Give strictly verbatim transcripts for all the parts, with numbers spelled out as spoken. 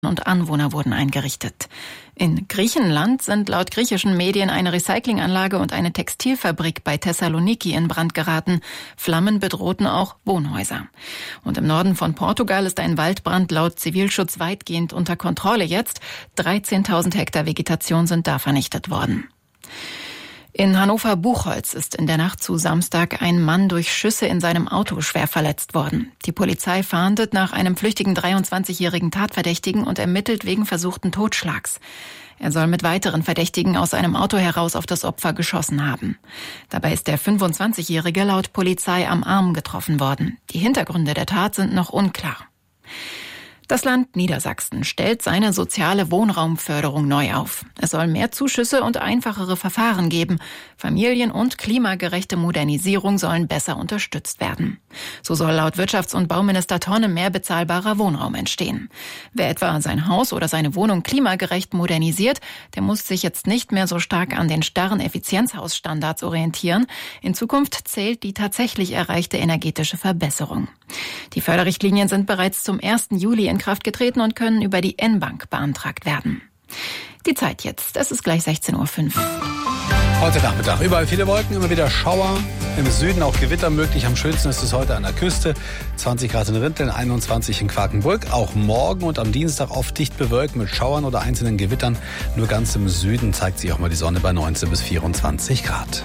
und Anwohner wurden eingerichtet. In Griechenland sind laut griechischen Medien eine Recyclinganlage und eine Textilfabrik bei Thessaloniki in Brand geraten. Flammen bedrohten auch Wohnhäuser. Und im Norden von Portugal ist ein Waldbrand laut Zivilschutz weitgehend unter Kontrolle jetzt. dreizehntausend Hektar Vegetation sind da vernichtet worden. In Hannover-Buchholz ist in der Nacht zu Samstag ein Mann durch Schüsse in seinem Auto schwer verletzt worden. Die Polizei fahndet nach einem flüchtigen dreiundzwanzigjährigen Tatverdächtigen und ermittelt wegen versuchten Totschlags. Er soll mit weiteren Verdächtigen aus einem Auto heraus auf das Opfer geschossen haben. Dabei ist der fünfundzwanzigjährige laut Polizei am Arm getroffen worden. Die Hintergründe der Tat sind noch unklar. Das Land Niedersachsen stellt seine soziale Wohnraumförderung neu auf. Es soll mehr Zuschüsse und einfachere Verfahren geben. Familien- und klimagerechte Modernisierung sollen besser unterstützt werden. So soll laut Wirtschafts- und Bauminister Tonne mehr bezahlbarer Wohnraum entstehen. Wer etwa sein Haus oder seine Wohnung klimagerecht modernisiert, der muss sich jetzt nicht mehr so stark an den starren Effizienzhausstandards orientieren. In Zukunft zählt die tatsächlich erreichte energetische Verbesserung. Die Förderrichtlinien sind bereits zum ersten Juli in Kraft getreten und können über die N-Bank beantragt werden. Die Zeit jetzt, es ist gleich sechzehn Uhr fünf. Heute Nachmittag überall viele Wolken, immer wieder Schauer. Im Süden auch Gewitter möglich. Am schönsten ist es heute an der Küste. zwanzig Grad in Rinteln, einundzwanzig in Quakenbrück. Auch morgen und am Dienstag oft dicht bewölkt mit Schauern oder einzelnen Gewittern. Nur ganz im Süden zeigt sich auch mal die Sonne bei neunzehn bis vierundzwanzig Grad.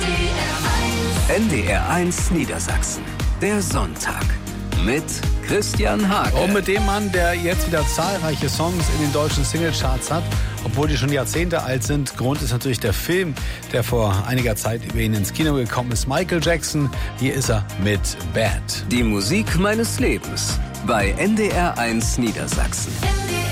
N D R eins Niedersachsen. Der Sonntag. Mit Christian Hake. Und mit dem Mann, der jetzt wieder zahlreiche Songs in den deutschen Singlecharts hat, obwohl die schon Jahrzehnte alt sind. Grund ist natürlich der Film, der vor einiger Zeit über ihn ins Kino gekommen ist. Michael Jackson, hier ist er mit Bad. Die Musik meines Lebens bei N D R eins Niedersachsen.